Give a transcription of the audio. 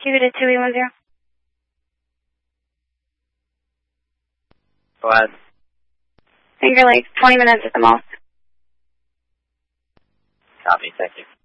Keep it at 2810. Go ahead. Finger Lakes, 20 minutes at the most. Copy, thank you.